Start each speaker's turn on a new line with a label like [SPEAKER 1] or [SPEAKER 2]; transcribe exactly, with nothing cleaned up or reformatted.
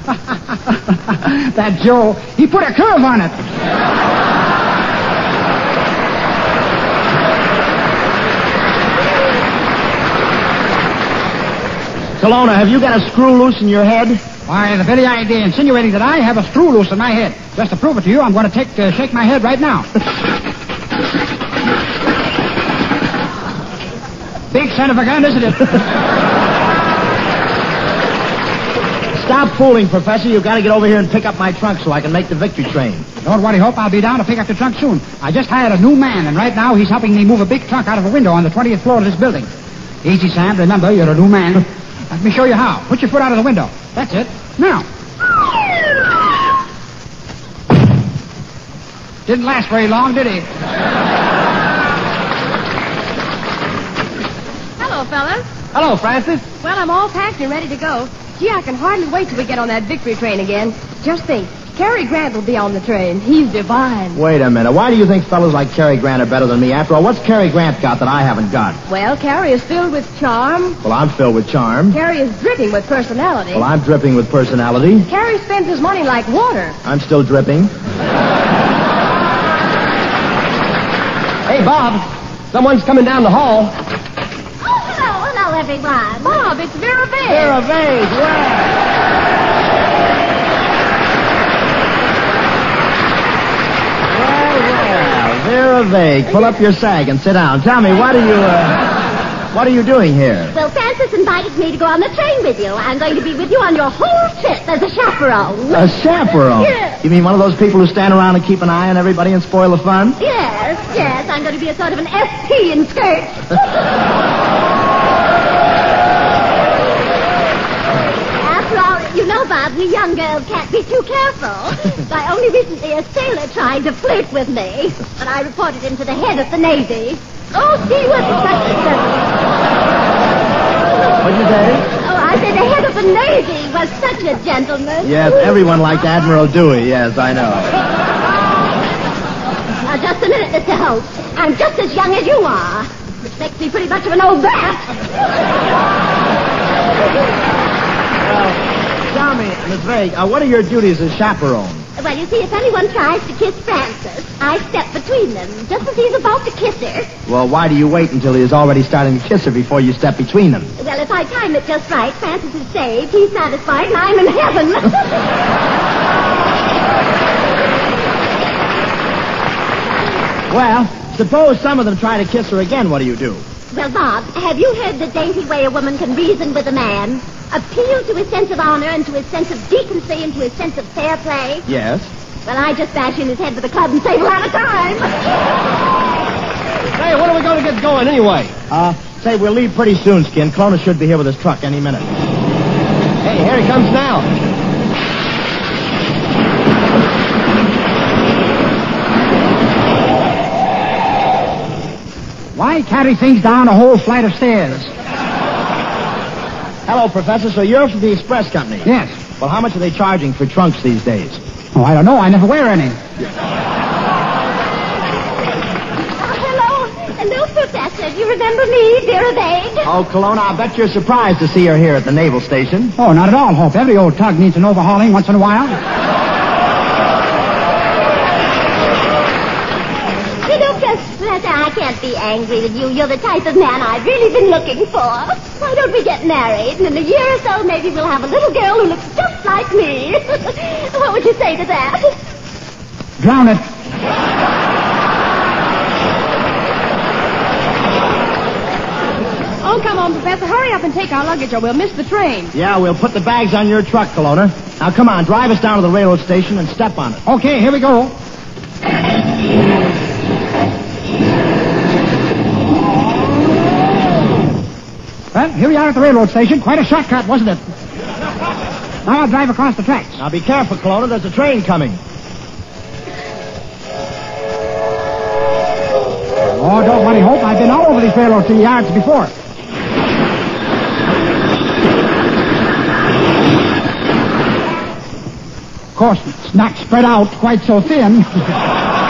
[SPEAKER 1] That Joe, he put a curve on it.
[SPEAKER 2] Kelowna, have you got a screw loose in your head?
[SPEAKER 1] Why, the very idea insinuating that I have a screw loose in my head. Just to prove it to you, I'm going to take uh, shake my head right now. Big son of a gun, isn't it?
[SPEAKER 2] Stop fooling, Professor. You've got to get over here and pick up my trunk so I can make the victory train.
[SPEAKER 1] Don't worry, Hope. I'll be down to pick up the trunk soon. I just hired a new man, and right now he's helping me move a big trunk out of a window on the twentieth floor of this building. Easy, Sam. Remember, you're a new man. Let me show you how. Put your foot out of the window. That's it. Now. Didn't last very long, did he?
[SPEAKER 3] Hello, fellas.
[SPEAKER 2] Hello, Francis.
[SPEAKER 3] Well, I'm all packed and ready to go. Gee, I can hardly wait till we get on that victory train again. Just think, Cary Grant will be on the train. He's divine.
[SPEAKER 2] Wait a minute. Why do you think fellas like Cary Grant are better than me? After all, what's Cary Grant got that I haven't got?
[SPEAKER 3] Well, Cary is filled with charm.
[SPEAKER 2] Well, I'm filled with charm.
[SPEAKER 3] Cary is dripping with personality.
[SPEAKER 2] Well, I'm dripping with personality.
[SPEAKER 3] Cary spends his money like water.
[SPEAKER 2] I'm still dripping. Hey, Bob. Someone's coming down the hall.
[SPEAKER 4] Oh, hello, hello, everyone.
[SPEAKER 3] Bob, it's Vera Vane.
[SPEAKER 2] Vera Vane, yeah. Vera Vane, pull up your sag and sit down. Tell me, what are you, uh, what are you doing here?
[SPEAKER 4] Well, Francis invited me to go on the train with you. I'm going to be with you on your whole trip as a chaperone.
[SPEAKER 2] A chaperone?
[SPEAKER 4] Yes.
[SPEAKER 2] You mean one of those people who stand around and keep an eye on everybody and spoil the fun?
[SPEAKER 4] Yes, yes, I'm going to be a sort of an S P in skirts. After all, you know, Bob, we young girls can't be too careful. Why, only recently a sailor tried to flirt with me, but I reported him to the head of the Navy. Oh, he was such a gentleman.
[SPEAKER 2] What'd you say?
[SPEAKER 4] Oh, I said the head of the Navy was such a gentleman.
[SPEAKER 2] Yes, everyone liked Admiral Dewey. Yes, I know.
[SPEAKER 4] Now, just a minute, Mister Hope. I'm just as young as you are, which makes me pretty much of an old bat.
[SPEAKER 2] Well, tell me, Miss Vague, uh, what are your duties as chaperone?
[SPEAKER 4] Well, you see, if anyone tries to kiss Francis, I step between them, just as he's about to kiss her.
[SPEAKER 2] Well, why do you wait until he is already starting to kiss her before you step between them?
[SPEAKER 4] Well, if I time it just right, Francis is saved, he's satisfied, and I'm in heaven.
[SPEAKER 2] Well, suppose some of them try to kiss her again, what do you do?
[SPEAKER 4] Well, Bob, have you heard the dainty way a woman can reason with a man? Appeal to his sense of honor and to his sense of decency and to his sense of fair play?
[SPEAKER 2] Yes.
[SPEAKER 4] Well, I just bash in his head with a club and save a lot of time.
[SPEAKER 2] Hey, when are we going to get going anyway? Uh, say, we'll leave pretty soon, Skin. Kelowna should be here with his truck any minute. Hey, here he comes now.
[SPEAKER 1] Why carry things down a whole flight of stairs?
[SPEAKER 2] Hello, Professor. So you're from the Express Company?
[SPEAKER 1] Yes.
[SPEAKER 2] Well, how much are they charging for trunks these days?
[SPEAKER 1] Oh, I don't know. I never wear any.
[SPEAKER 4] Oh, hello. Hello, Professor. Do you remember me, Vera Vane?
[SPEAKER 2] Oh, Kelowna, I bet you're surprised to see her here at the Naval Station.
[SPEAKER 1] Oh, not at all, Hope. Every old tug needs an overhauling once in a while.
[SPEAKER 4] You know, Professor, I can't be angry with you. You're the type of man I've really been looking for. Why don't we get married? And in a year or so, maybe we'll have a little girl who looks just like me. What would you say to that?
[SPEAKER 1] Drown it.
[SPEAKER 3] Oh, come on, Professor. Hurry up and take our luggage or we'll miss the train.
[SPEAKER 2] Yeah, we'll put the bags on your truck, Kelowna. Now, come on, drive us down to the railroad station and step on it.
[SPEAKER 1] Okay, here we go. Well, here we are at the railroad station. Quite a shortcut, wasn't it? Now I'll drive across the tracks.
[SPEAKER 2] Now, be careful, Kelowna. There's a train coming.
[SPEAKER 1] Oh, don't worry, Hope. I've been all over these railroad yards before. Of course, it's not spread out quite so thin.